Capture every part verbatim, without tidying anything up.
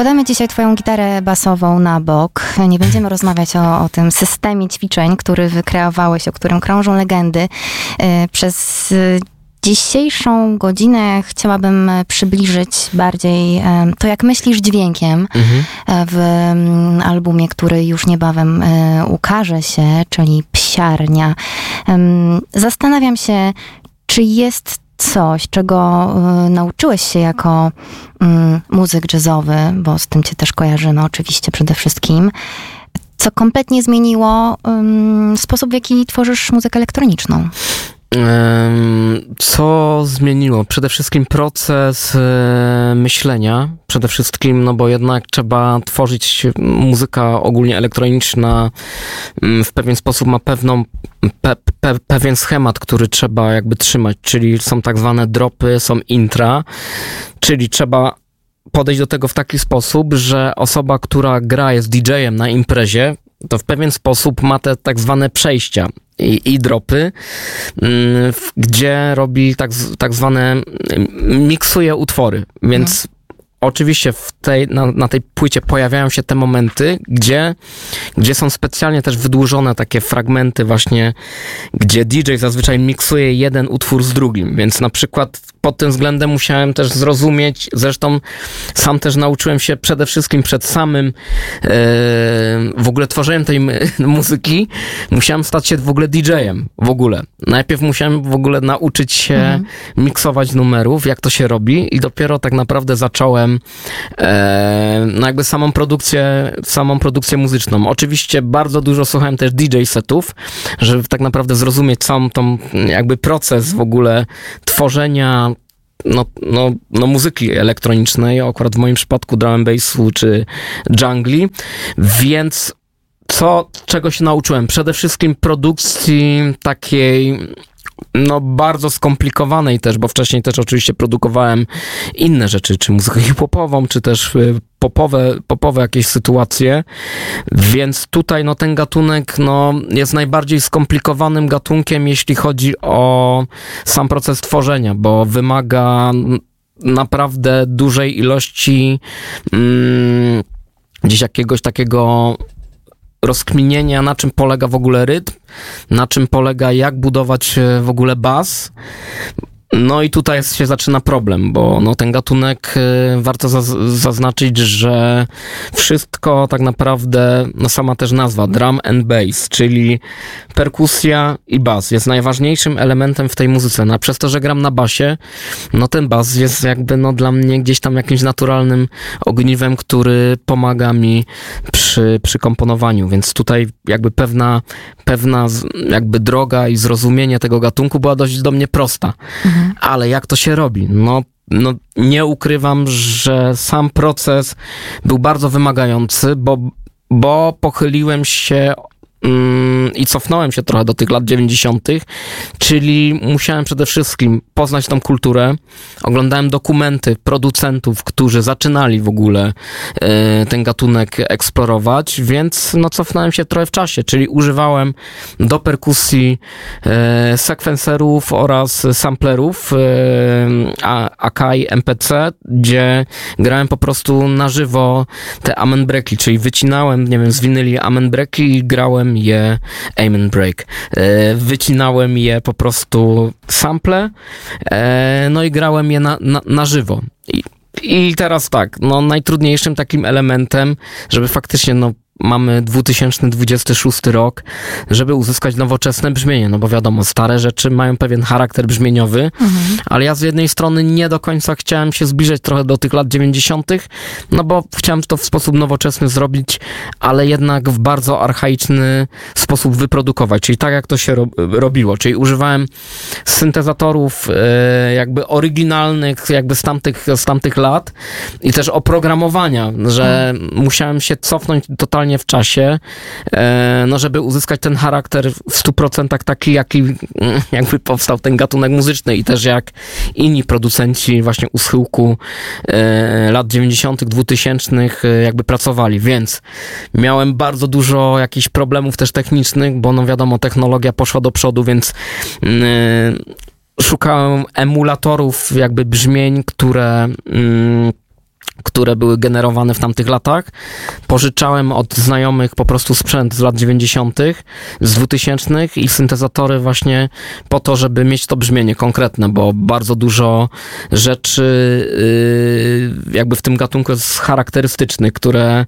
Odkładamy dzisiaj twoją gitarę basową na bok. Nie będziemy rozmawiać o, o tym systemie ćwiczeń, który wykreowałeś, o którym krążą legendy. Przez dzisiejszą godzinę chciałabym przybliżyć bardziej to, jak myślisz dźwiękiem mhm. w albumie, który już niebawem ukaże się, czyli Psiarnia. Zastanawiam się, czy jest coś, czego y, nauczyłeś się jako y, muzyk jazzowy, bo z tym cię też kojarzymy oczywiście przede wszystkim, co kompletnie zmieniło y, sposób, w jaki tworzysz muzykę elektroniczną. Co zmieniło? Przede wszystkim proces myślenia. Przede wszystkim, no bo jednak trzeba tworzyć, muzyka ogólnie elektroniczna w pewien sposób ma pewną, pe, pe, pewien schemat, który trzeba jakby trzymać, czyli są tak zwane dropy, są intra, czyli trzeba podejść do tego w taki sposób, że osoba, która gra, jest didżejem na imprezie, to w pewien sposób ma te tak zwane przejścia i, i dropy, mm, gdzie robi tak, tak zwane, miksuje utwory, więc no. Oczywiście w tej, na, na tej płycie pojawiają się te momenty, gdzie, gdzie są specjalnie też wydłużone takie fragmenty właśnie, gdzie D J zazwyczaj miksuje jeden utwór z drugim, więc na przykład pod tym względem musiałem też zrozumieć, zresztą sam też nauczyłem się przede wszystkim przed samym e, w ogóle tworzeniem tej muzyki, musiałem stać się w ogóle didżejem, w ogóle. Najpierw musiałem w ogóle nauczyć się mhm. miksować numerów, jak to się robi i dopiero tak naprawdę zacząłem e, no jakby samą produkcję, samą produkcję muzyczną. Oczywiście bardzo dużo słuchałem też D J setów, żeby tak naprawdę zrozumieć całą tą jakby proces w ogóle tworzenia No, no, no muzyki elektronicznej, akurat w moim przypadku drum and bassu czy jungli, więc co, czego się nauczyłem? Przede wszystkim produkcji takiej no bardzo skomplikowanej też, bo wcześniej też oczywiście produkowałem inne rzeczy, czy muzykę hip-hopową, czy też popowe, popowe jakieś sytuacje, więc tutaj no ten gatunek no jest najbardziej skomplikowanym gatunkiem, jeśli chodzi o sam proces tworzenia, bo wymaga naprawdę dużej ilości mm, gdzieś jakiegoś takiego rozkminienia, na czym polega w ogóle rytm, na czym polega, jak budować w ogóle bas. No i tutaj jest, się zaczyna problem, bo no ten gatunek, y, warto zaz- zaznaczyć, że wszystko tak naprawdę, no sama też nazwa, drum and bass, czyli perkusja i bas jest najważniejszym elementem w tej muzyce. No, a przez to, że gram na basie, no ten bas jest jakby no dla mnie gdzieś tam jakimś naturalnym ogniwem, który pomaga mi przy, przy komponowaniu, więc tutaj jakby pewna, pewna jakby droga i zrozumienie tego gatunku była dość do mnie prosta. Mhm. Ale jak to się robi? No, no nie ukrywam, że sam proces był bardzo wymagający, bo, bo pochyliłem się mm, i cofnąłem się trochę do tych lat dziewięćdziesiątych, czyli musiałem przede wszystkim poznać tą kulturę. Oglądałem dokumenty producentów, którzy zaczynali w ogóle y, ten gatunek eksplorować, więc no cofnąłem się trochę w czasie, czyli używałem do perkusji y, sekwenserów oraz samplerów y, Akai M P C, gdzie grałem po prostu na żywo te amen breaki, czyli wycinałem, nie wiem, z winyli amen breaki i grałem je amen break. Y, wycinałem je po prostu sample, y, no i grałem je na, na, na żywo. I, I teraz tak, no najtrudniejszym takim elementem, żeby faktycznie no mamy dwa tysiące dwudziesty szósty rok, żeby uzyskać nowoczesne brzmienie, no bo wiadomo, stare rzeczy mają pewien charakter brzmieniowy, mhm. ale ja z jednej strony nie do końca chciałem się zbliżać trochę do tych lat dziewięćdziesiątych, no bo chciałem to w sposób nowoczesny zrobić, ale jednak w bardzo archaiczny sposób wyprodukować, czyli tak jak to się ro- robiło, czyli używałem syntezatorów e, jakby oryginalnych, jakby z tamtych, z tamtych lat i też oprogramowania, że mhm. musiałem się cofnąć totalnie w czasie, no żeby uzyskać ten charakter w stu procentach taki, jaki jakby powstał ten gatunek muzyczny i też jak inni producenci właśnie u schyłku lat dziewięćdziesiątych, dwutysięcznych jakby pracowali, więc miałem bardzo dużo jakichś problemów też technicznych, bo no wiadomo, technologia poszła do przodu, więc szukałem emulatorów jakby brzmień, które które były generowane w tamtych latach. Pożyczałem od znajomych po prostu sprzęt z lat dziewięćdziesiątych, z dwutysięcznych i syntezatory właśnie po to, żeby mieć to brzmienie konkretne, bo bardzo dużo rzeczy yy, jakby w tym gatunku jest charakterystycznych, które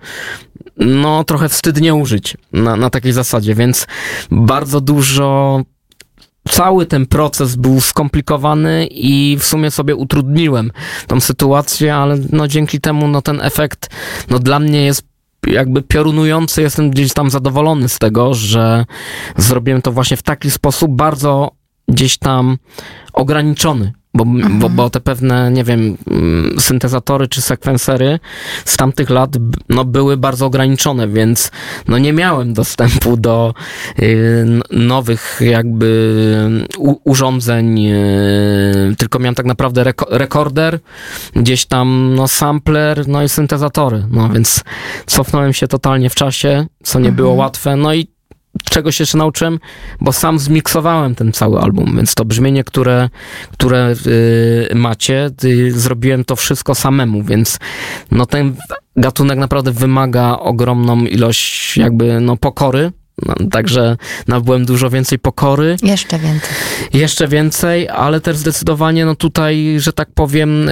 no trochę wstyd nie użyć na, na takiej zasadzie, więc bardzo dużo cały ten proces był skomplikowany i w sumie sobie utrudniłem tą sytuację, ale no dzięki temu no ten efekt no dla mnie jest jakby piorunujący. Jestem gdzieś tam zadowolony z tego, że zrobiłem to właśnie w taki sposób bardzo gdzieś tam ograniczony. Bo, mhm. bo, bo te pewne, nie wiem, syntezatory czy sekwensery z tamtych lat no, były bardzo ograniczone, więc no, nie miałem dostępu do y, nowych jakby u, urządzeń, y, tylko miałem tak naprawdę reko- rekorder, gdzieś tam no, sampler, no i syntezatory. No więc cofnąłem się totalnie w czasie, co nie mhm. było łatwe. No i czegoś jeszcze nauczyłem, bo sam zmiksowałem ten cały album, więc to brzmienie, które, które yy, macie, yy, zrobiłem to wszystko samemu, więc no ten gatunek naprawdę wymaga ogromną ilość jakby no pokory. No, także nabyłem dużo więcej pokory. Jeszcze więcej. Jeszcze więcej, ale też zdecydowanie, no tutaj, że tak powiem,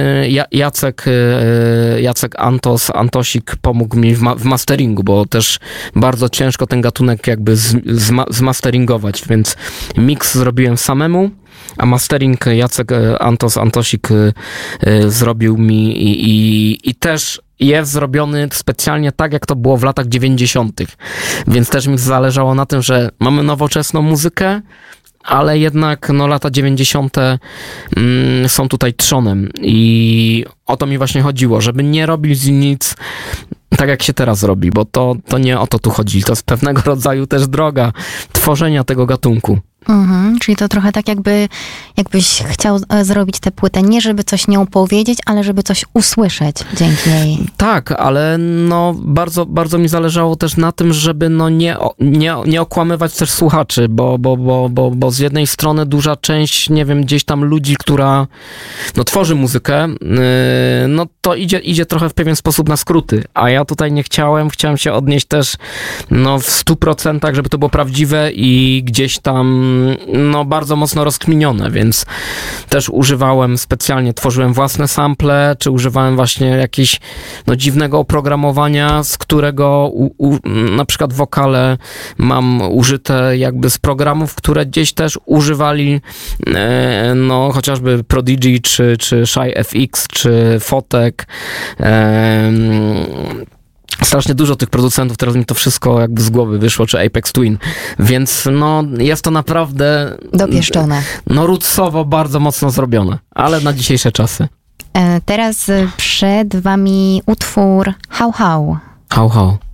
Jacek, Jacek Antos, Antosik pomógł mi w, ma- w masteringu, bo też bardzo ciężko ten gatunek jakby z, zma- zmasteringować, więc mix zrobiłem samemu, a mastering Jacek Antos, Antosik zrobił mi i, i, i też jest zrobiony specjalnie tak, jak to było w latach dziewięćdziesiątych. Więc też mi zależało na tym, że mamy nowoczesną muzykę, ale jednak no, lata dziewięćdziesiąte mm, są tutaj trzonem i o to mi właśnie chodziło, żeby nie robić nic tak, jak się teraz robi, bo to, to nie o to tu chodzi. To jest pewnego rodzaju też droga tworzenia tego gatunku. Mhm, czyli to trochę tak jakby, jakbyś chciał zrobić tę płytę, nie żeby coś nią powiedzieć, ale żeby coś usłyszeć dzięki niej. Tak, ale no bardzo, bardzo mi zależało też na tym, żeby no nie, nie, nie okłamywać też słuchaczy, bo, bo, bo, bo, bo z jednej strony duża część, nie wiem, gdzieś tam ludzi, która no tworzy muzykę, yy, no to idzie, idzie trochę w pewien sposób na skróty, a ja tutaj nie chciałem, chciałem się odnieść też no w stu procentach, żeby to było prawdziwe i gdzieś tam no bardzo mocno rozkminione, więc też używałem specjalnie, tworzyłem własne sample, czy używałem właśnie jakiegoś no dziwnego oprogramowania, z którego u, u, na przykład wokale mam użyte jakby z programów, które gdzieś też używali e, no chociażby Prodigy, czy, czy Shy F X, czy Fotek, e, strasznie dużo tych producentów, teraz mi to wszystko jakby z głowy wyszło, czy Apex Twin, więc no jest to naprawdę dopieszczone. No rootsowo bardzo mocno zrobione, ale na dzisiejsze czasy. Teraz przed wami utwór How How. How How.